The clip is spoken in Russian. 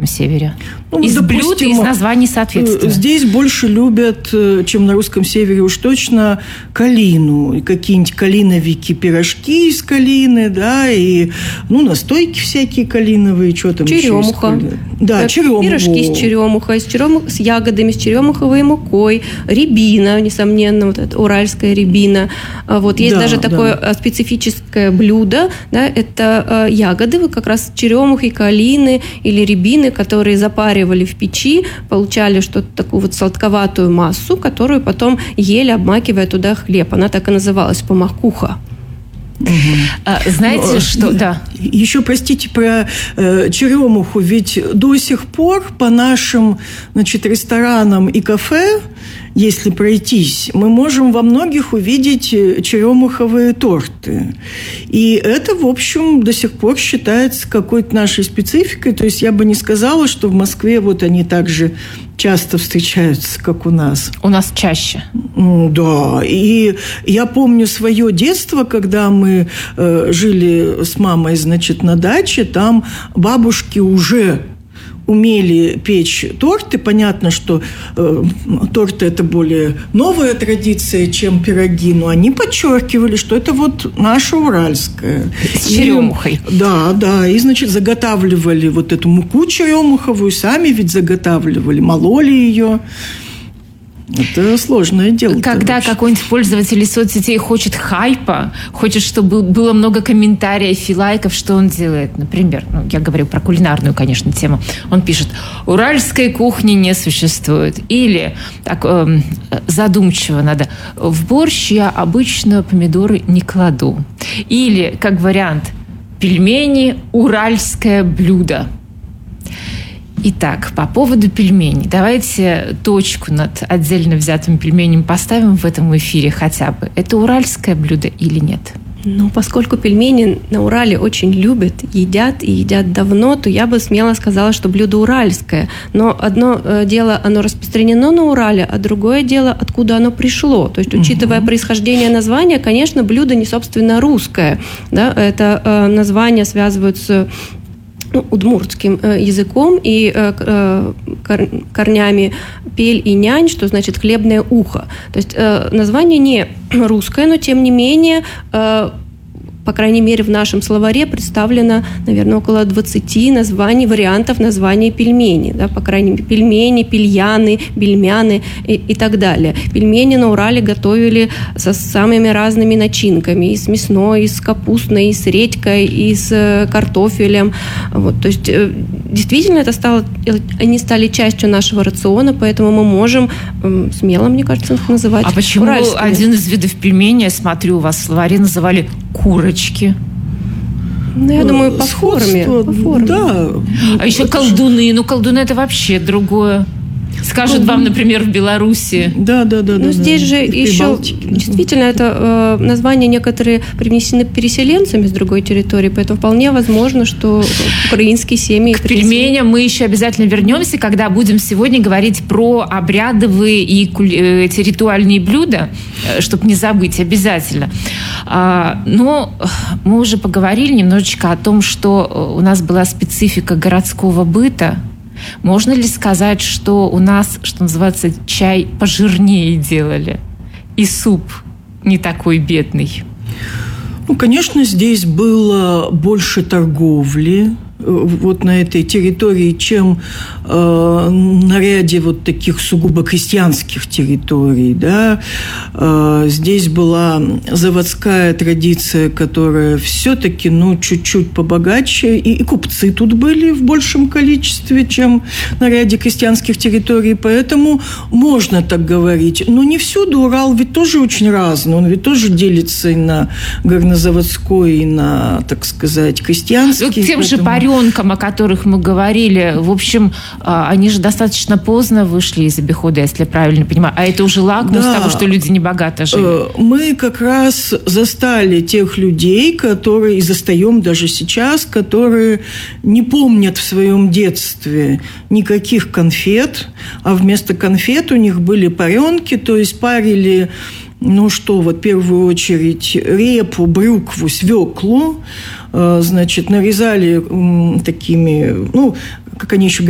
русском севере? Из допустим, блюд, из названий соответственно. Здесь больше любят, чем на русском севере уж точно, калину. И какие-нибудь калиновики, пирожки из калины, да, и настойки всякие калиновые, что там черемуха. еще. Да, черемуха. Пирожки с черемухой, с ягодами, с черемуховой мукой, рябина, несомненно, вот эта уральская рябина. Вот есть даже такое специфическое блюдо, да, это ягоды, вот как раз черемухи, калины или рябины, которые запаривали в печи, получали что-то такую вот сладковатую массу, которую потом ели, обмакивая туда хлеб. Она так и называлась помакуха. Знаете, что... Да. Еще, простите, про черемуху. Ведь до сих пор по нашим, ресторанам и кафе, если пройтись, мы можем во многих увидеть черемуховые торты. И это, в общем, до сих пор считается какой-то нашей спецификой. То есть я бы не сказала, что в Москве вот они так же часто встречаются, как у нас. У нас чаще. Да. И я помню свое детство, когда мы жили с мамой, на даче, там бабушки уже умели печь торты. Понятно, что торты – это более новая традиция, чем пироги, но они подчеркивали, что это вот наша уральская. С черемухой. Да. И, заготавливали вот эту муку черемуховую, сами ведь заготавливали, мололи ее. Это сложное дело. Когда какой-нибудь пользователь из соцсетей хочет хайпа, хочет, чтобы было много комментариев и лайков, что он делает? Например, я говорю про кулинарную, конечно, тему. Он пишет: уральской кухни не существует. Или, так задумчиво надо, в борщ я обычно помидоры не кладу. Или, как вариант, пельмени – уральское блюдо. Итак, по поводу пельменей. Давайте точку над отдельно взятым пельменем поставим в этом эфире хотя бы. Это уральское блюдо или нет? Поскольку пельмени на Урале очень любят, едят и едят давно, то я бы смело сказала, что блюдо уральское. Но одно дело, оно распространено на Урале, а другое дело, откуда оно пришло. То есть, учитывая происхождение названия, конечно, блюдо не собственно русское. Да? Это название связывают с удмуртским языком и корнями пель и нянь, что значит хлебное ухо. То есть название не русское, но тем не менее, по крайней мере, в нашем словаре представлено, наверное, около 20 вариантов названия пельменей. Да, по крайней мере, пельмени, пельяны, бельмяны и так далее. Пельмени на Урале готовили со самыми разными начинками. И с мясной, и с капустной, и с редькой, и с картофелем. Вот, то есть, действительно, они стали частью нашего рациона, поэтому мы можем смело, мне кажется, их называть уральскими. А почему один из видов пельменей, я смотрю, у вас в словаре называли курочки? Я думаю, по форме. Да. А еще колдуны. Колдуны – это вообще другое. Скажут вам, например, в Беларуси. Да. Здесь же еще действительно это названия некоторые привнесены переселенцами с другой территории, поэтому вполне возможно, что украинские семьи... К пельменям мы еще обязательно вернемся, когда будем сегодня говорить про обрядовые и эти ритуальные блюда, чтобы не забыть обязательно. Но мы уже поговорили немножечко о том, что у нас была специфика городского быта. Можно ли сказать, что у нас, что называется, чай пожирнее делали? И суп не такой бедный? Конечно, здесь было больше торговли вот на этой территории, чем на ряде вот таких сугубо крестьянских территорий. Да. Здесь была заводская традиция, которая все-таки чуть-чуть побогаче, и купцы тут были в большем количестве, чем на ряде крестьянских территорий, поэтому можно так говорить. Но не всюду Урал ведь тоже очень разный, он ведь тоже делится и на горнозаводской, и на, так сказать, крестьянский. Тем же паренкам, о которых мы говорили, в общем, они же достаточно поздно вышли из обихода, если я правильно понимаю. А это уже лакмус того, что люди небогато жили. Мы как раз застали тех людей, которые, и застаем даже сейчас, которые не помнят в своем детстве никаких конфет, а вместо конфет у них были паренки, то есть парили... в первую очередь репу, брюкву, свеклу, нарезали такими, как они еще